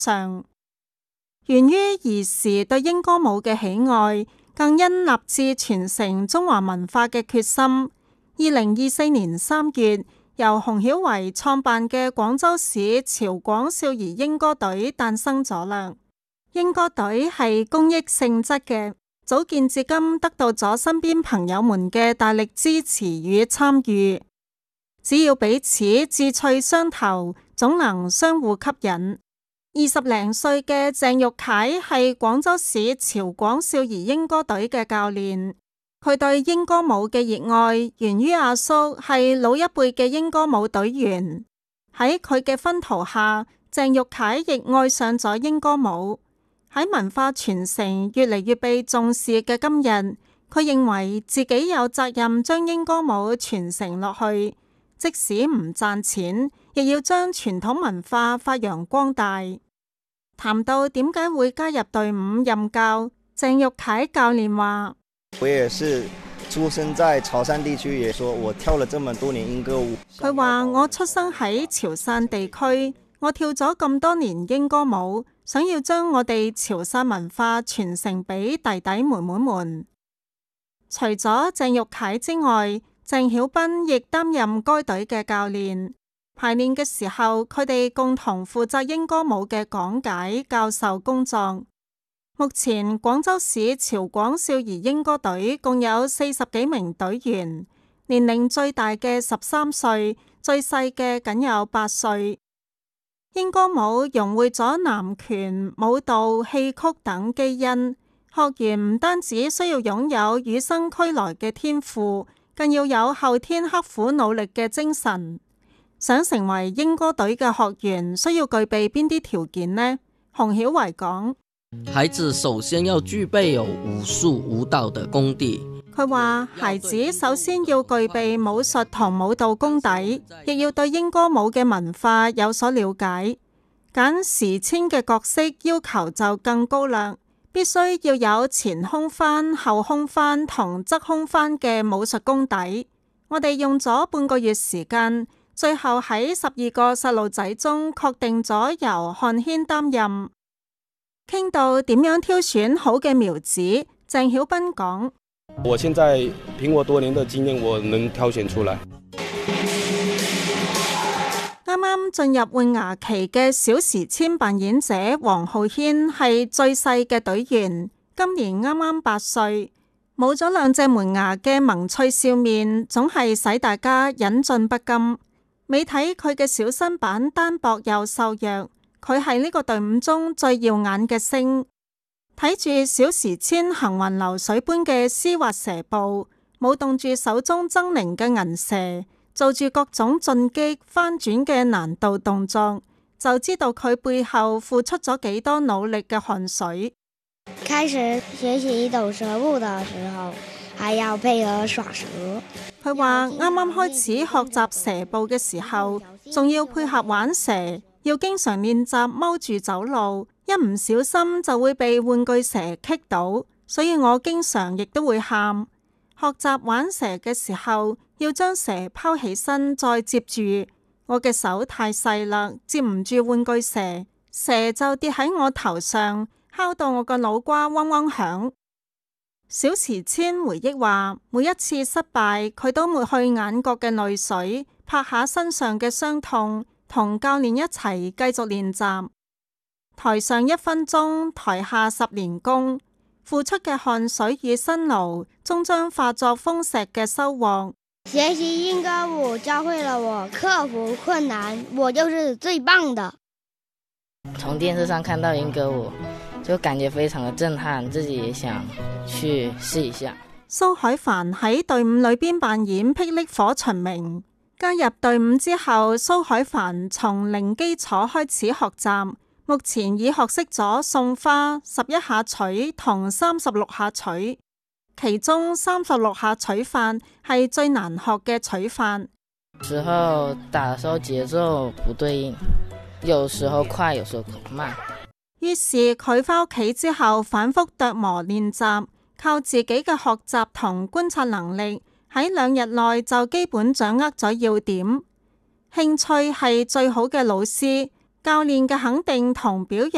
上。源於兒時對英歌舞嘅喜愛，更因立志傳承中華文化嘅決心。2024年3月，由洪曉維創辦嘅廣州市潮廣少兒英歌隊誕生咗啦。英歌隊係公益性質嘅，組建至今得到咗身邊朋友們嘅大力支持與參與。只要彼此志趣相投，總能相互吸引。20零歲嘅鄭玉楷係廣州市潮廣少兒英歌隊嘅教練，佢對英歌舞嘅熱愛源於阿叔係老一輩嘅英歌舞隊員。喺佢嘅熏陶下，鄭玉楷亦愛上咗英歌舞。喺文化傳承越嚟越被重視嘅今日，佢認為自己有責任將英歌舞傳承落去，即使唔賺錢，亦要將傳統文化發揚光大。談到點解會加入隊伍任教，鄭玉楷教練話： 我也是出生在潮汕地區，也說我跳了這麼多年英歌舞。 佢話我出生喺潮汕地區，我跳咗咁多年英歌舞，想要將我哋潮汕文化傳承俾弟弟妹妹們。除咗鄭玉楷之外，鄭曉彬亦擔任該隊嘅教練。排練嘅時候，佢哋共同負責英歌舞嘅講解教授工作。目前廣州市潮廣少兒英歌隊共有40幾名隊員，年齡最大嘅13歲，最細嘅僅有8歲。英歌舞融匯咗南拳、舞蹈、戲曲等基因，學員唔單止需要擁有與生俱來嘅天賦，更要有後天刻苦努力嘅精神。想成為英歌隊嘅學員，需要具備邊啲條件呢？洪曉維講： 孩子首先要具備有武術舞蹈的功底。 佢話孩子首先要具備武術同舞蹈功底，亦要對英歌舞嘅文化有所了解。揀時遷嘅角色要求就更高啦，必須要有前空翻、後空翻同側空翻嘅武術功底。我哋用咗半個月時間，最後喺12個細路仔中確定咗由漢軒擔任。傾到點樣挑選好嘅苗子，鄭曉彬講： 我現在憑我多年的經驗，我能挑選出來。 啱啱進入換牙期嘅小時遷扮演者黃浩軒係最細嘅隊員，今年啱啱8歲，冇咗兩隻門牙嘅萌趣笑面，總係使大家忍俊不禁。美睇佢嘅小身板單薄又瘦弱，佢係呢個隊伍中最耀眼嘅星。睇住小時遷行雲流水般嘅絲滑蛇步，舞動住手中猙獰嘅銀蛇，做住各種進擊翻轉嘅難度動作，就知道佢背後付出咗幾多努力嘅汗水。 開始學習抖蛇步的時候，還要配合耍蛇。 佢話啱啱開始學習蛇步嘅時候，仲要配合玩蛇，要經常練習踎住走路，一唔小心就會被玩具蛇棘到，所以我經常亦都會喊。學習玩蛇嘅時候，要將蛇拋起身再接住，我嘅手太細啦，接唔住玩具蛇，蛇就跌喺我頭上，敲到我個腦瓜嗡嗡響。小時遷回憶話，每一次失敗，佢都抹去眼角嘅淚水，拍下身上嘅傷痛，同教練一齊繼續練習。台上1分鐘，台下10年功，付出嘅汗水與辛勞，終將化作豐碩嘅收穫。 學習英歌舞教會了我克服困難，我就是最棒的。 從電視上看到英歌舞，就感覺非常的震撼，自己也想去試一下。 蘇海帆喺隊伍裏邊扮演霹靂火秦明。加入隊伍之後，蘇海帆從零基礎開始學習，目前已學識咗送花、11下取同36下取，其中36下取法係最難學嘅取法。 時候打的時候節奏不對應，有時候快，有時候慢。 於是佢返屋企之後反覆琢磨練習，靠自己嘅學習同觀察能力，喺2日內就基本掌握咗要點。興趣係最好嘅老師，教練嘅肯定同表揚